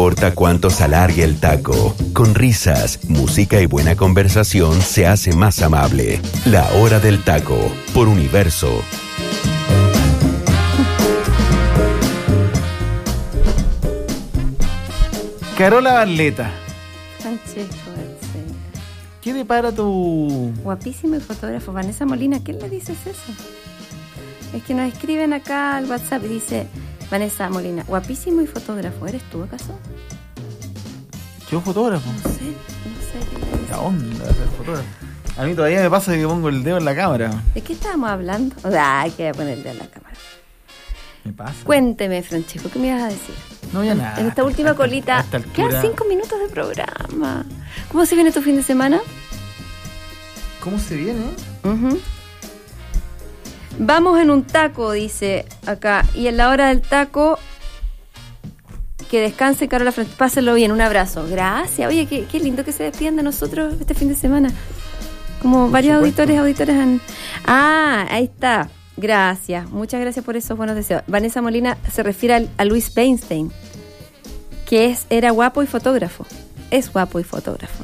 importa cuánto se alargue el taco. Con risas, música y buena conversación se hace más amable. La Hora del Taco, por Universo. Carola Barleta, Francesco, ¿qué depara tu...? guapísimo y fotógrafo. Vanessa Molina, ¿qué le dices eso? Es que nos escriben acá al WhatsApp y dice Vanessa Molina, guapísimo y fotógrafo. ¿Eres tú acaso? ¿Yo fotógrafo? No sé qué le dices. La onda de ser fotógrafo. A mí todavía me pasa que pongo el dedo en la cámara. ¿De qué estábamos hablando? O sea, hay que ponerle a la cámara. Me pasa. Cuénteme, Francesco, ¿qué me ibas a decir? No, ya nada. En esta última colita, quedan 5 minutos de programa. ¿Cómo se viene tu fin de semana? ¿Cómo se viene? Uh-huh. Vamos en un taco, dice acá. Y en la hora del taco, que descanse, Carola. Pásenlo bien, un abrazo. Gracias. Oye, qué lindo que se despidan de nosotros este fin de semana. Como varios auditores han... Ah, ahí está. Gracias. Muchas gracias por esos buenos deseos. Vanessa Molina se refiere a Luis Weinstein, que era guapo y fotógrafo. Es guapo y fotógrafo,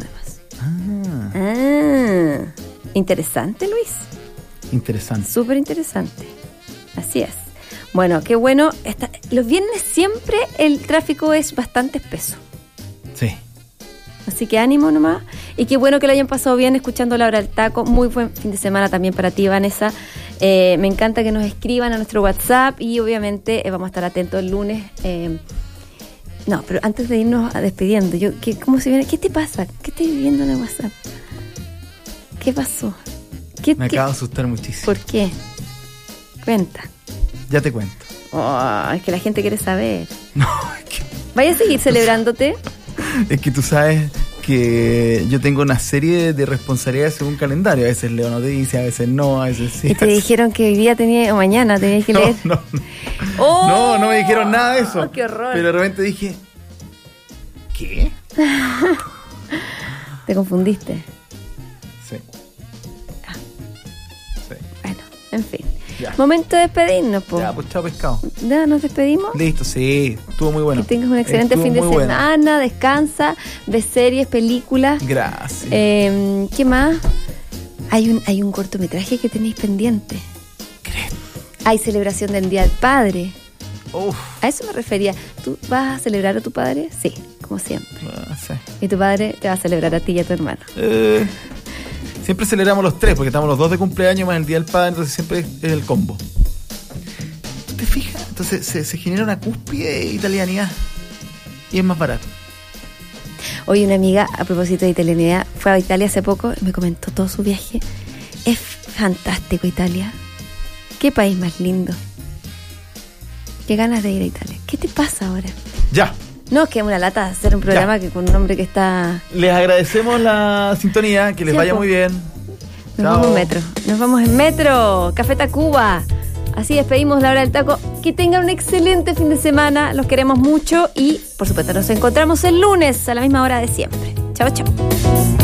además. Interesante, Luis. Interesante. Súper interesante. Así es. Bueno, qué bueno. Los viernes siempre el tráfico es bastante espeso. Sí. Así que ánimo nomás. Y qué bueno que lo hayan pasado bien escuchando La Hora del Taco. Muy buen fin de semana también para ti, Vanessa. Me encanta que nos escriban a nuestro WhatsApp y obviamente vamos a estar atentos el lunes. No, pero antes de irnos despidiendo, ¿cómo se viene? ¿Qué te pasa? ¿Qué estás viendo en el WhatsApp? ¿Qué pasó? Me acabo de asustar muchísimo. ¿Por qué? Cuenta. Ya te cuento. Es que la gente quiere saber. No, es que... ¿Vaya a seguir celebrándote? Es que tú sabes que yo tengo una serie de responsabilidades según calendario. A veces leo noticias, a veces no, a veces sí. Y te dijeron que hoy día o mañana tenías que leer. No. ¡Oh! No me dijeron nada de eso. ¡Qué horror! Pero de repente dije, ¿qué? ¿Te confundiste? Sí. Sí. Bueno, en fin. Ya. Momento de despedirnos, po. Ya, pues chao pescado. ¿Ya nos despedimos? Listo, sí. Estuvo muy bueno. Que tengas un excelente fin de semana. Descansa, ve series, películas. Gracias. ¿Qué más? Hay un cortometraje que tenéis pendiente. ¿Crees? Hay celebración del Día del Padre. Uf. A eso me refería. ¿Tú vas a celebrar a tu padre? Sí, como siempre. Sí. Y tu padre te va a celebrar a ti y a tu hermano. Siempre celebramos los tres, porque estamos los dos de cumpleaños más el Día del Padre, entonces siempre es el combo. ¿Te fijas? Entonces se genera una cúspide de italianidad y es más barato. Hoy una amiga, a propósito de italianidad, fue a Italia hace poco y me comentó todo su viaje. Es fantástico Italia. Qué país más lindo. Qué ganas de ir a Italia. ¿Qué te pasa ahora? Ya. No, es que es una lata hacer un programa que con un hombre que está... Les agradecemos la sintonía, que les vaya muy bien. Nos vamos en metro. Nos vamos en metro. Café Tacuba. Así despedimos La Hora del Taco. Que tengan un excelente fin de semana. Los queremos mucho y, por supuesto, nos encontramos el lunes a la misma hora de siempre. Chao, chao.